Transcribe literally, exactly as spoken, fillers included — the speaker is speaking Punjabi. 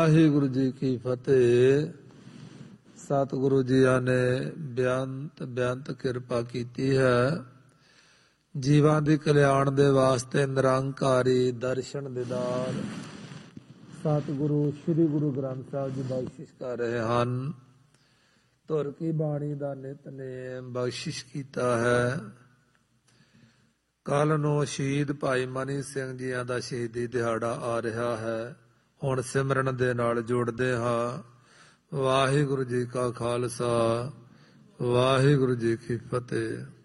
ਵਾਹਿਗੁਰੂ ਜੀ ਕੀ ਫਤਿਹ। ਸਤਿਗੁਰੂ ਜੀਆਂ ਨੇ ਬੇਅੰਤ ਬੇਅੰਤ ਕਿਰਪਾ ਕੀਤੀ ਹੈ। ਜੀਵਾਂ ਦੀ ਕਲਿਆਣ ਦੇ ਵਾਸਤੇ ਨਿਰੰਕਾਰੀ ਦਰਸ਼ਨ ਦੀਦਾਰ ਸਤਿਗੁਰੂ ਸ੍ਰੀ ਗੁਰੂ ਗ੍ਰੰਥ ਸਾਹਿਬ ਜੀ ਬਖਸ਼ਿਸ਼ ਕਰ ਰਹੇ ਹਨ। ਧੁਰ ਕੀ ਬਾਣੀ ਦਾ ਨਿਤਨੇਮ ਬਖਸ਼ਿਸ਼ ਕੀਤਾ ਹੈ। ਕੱਲ ਨੂੰ ਸ਼ਹੀਦ ਭਾਈ ਮਨੀ ਸਿੰਘ ਜੀਆਂ ਦਾ ਸ਼ਹੀਦੀ ਦਿਹਾੜਾ ਆ ਰਿਹਾ ਹੈ। ਹੁਣ ਸਿਮਰਨ ਦੇ ਨਾਲ ਜੁੜਦੇ ਹਾਂ। ਵਾਹਿਗੁਰੂ ਜੀ ਕਾ ਖਾਲਸਾ, ਵਾਹਿਗੁਰੂ ਜੀ ਕੀ ਫਤਿਹ।